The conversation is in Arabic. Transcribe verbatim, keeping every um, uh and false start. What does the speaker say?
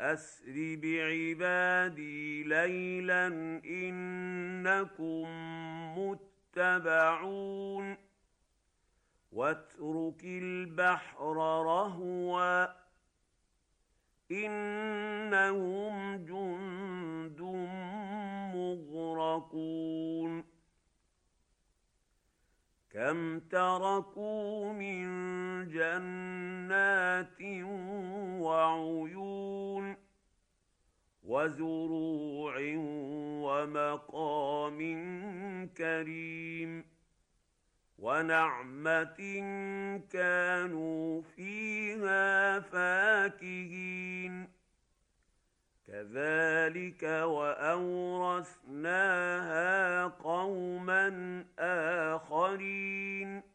أسر بعبادي ليلا إنكم متبعون واترك البحر رهوا إنهم جند مغرقون كم تركوا من جنات وعيون وزروع ومقام كريم ونعمة كانوا فيها فاكهين كذلك وأورثناها قوما آخرين